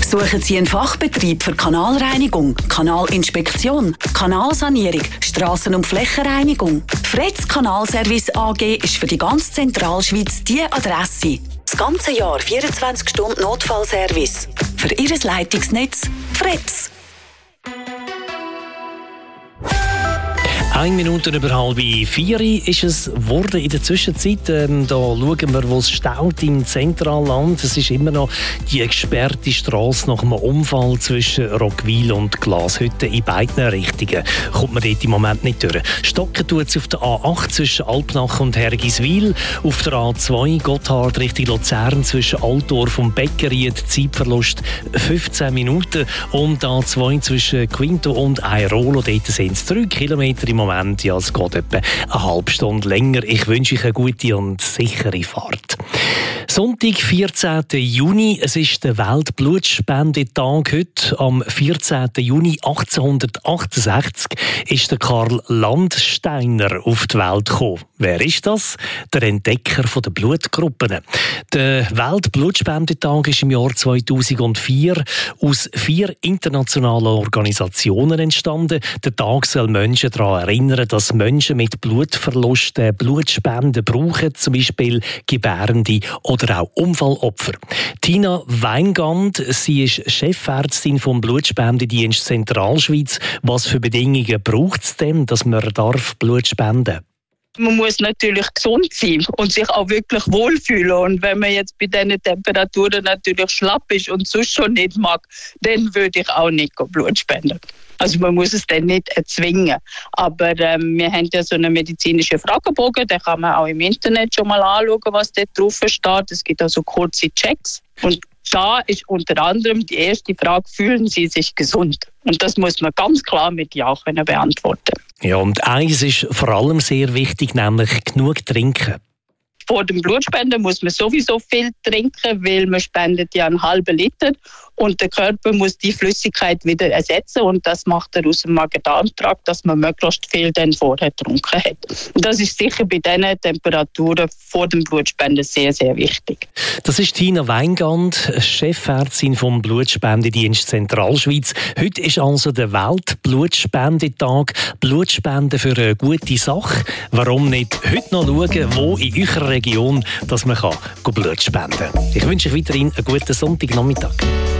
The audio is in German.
Suchen Sie einen Fachbetrieb für Kanalreinigung, Kanalinspektion, Kanalsanierung, Strassen- und Flächenreinigung? Fretz Kanalservice AG ist für die ganze Zentralschweiz die Adresse. Das ganze Jahr 24 Stunden Notfallservice. Für Ihr Leitungsnetz Fretz. 1 Minute über 3:30 ist es geworden in der Zwischenzeit. Da schauen wir, wo es staut im Zentralland. Es ist immer noch die gesperrte Strasse nach einem Unfall zwischen Roggwil und Glashütte in beiden Richtungen. Kommt man dort im Moment nicht durch. Stocken tut es auf der A8 zwischen Alpnach und Hergiswil, auf der A2 Gotthard Richtung Luzern zwischen Altdorf und Beckeried Zeitverlust 15 Minuten und A2 zwischen Quinto und Airolo, dort sind es 3 Kilometer im Moment. Ja, es geht etwa eine halbe Stunde länger. Ich wünsche euch eine gute und sichere Fahrt. Sonntag, 14. Juni, es ist der Weltblutspendetag heute. Am 14. Juni 1868 ist der Karl Landsteiner auf die Welt gekommen. Wer ist das? Der Entdecker der Blutgruppen. Der Weltblutspendetag ist im Jahr 2004 aus 4 internationalen Organisationen entstanden. Der Tag soll Menschen daran erinnern, dass Menschen mit Blutverlusten Blutspenden brauchen, zum Beispiel Gebärende oder auch Unfallopfer. Tina Weingand, sie ist Chefärztin vom Blutspendedienst Zentralschweiz. Was für Bedingungen braucht es denn, dass man Blut spenden darf? Man muss natürlich gesund sein und sich auch wirklich wohlfühlen. Und wenn man jetzt bei diesen Temperaturen natürlich schlapp ist und sonst schon nicht mag, dann würde ich auch nicht Blut spenden. Also man muss es dann nicht erzwingen. Aber wir haben ja so einen medizinischen Fragebogen, den kann man auch im Internet schon mal anschauen, was dort drauf steht. Es gibt also kurze Checks. Und da ist unter anderem die erste Frage, fühlen Sie sich gesund? Und das muss man ganz klar mit Ja können beantworten. Ja, und eins ist vor allem sehr wichtig, nämlich genug trinken. Vor dem Blutspenden muss man sowieso viel trinken, weil man spendet ja einen halben Liter und der Körper muss die Flüssigkeit wieder ersetzen und das macht er aus dem Magen-Darm-Trakt, dass man möglichst viel dann vorher getrunken hat. Und das ist sicher bei diesen Temperaturen vor dem Blutspenden sehr, sehr wichtig. Das ist Tina Weingand, Chefärztin vom Blutspendedienst Zentralschweiz. Heute ist also der Weltblutspendetag. Blutspenden für eine gute Sache. Warum nicht heute noch schauen, wo in eurer Region dass man Blut spenden kann. Ich wünsche euch weiterhin einen guten Sonntagnachmittag.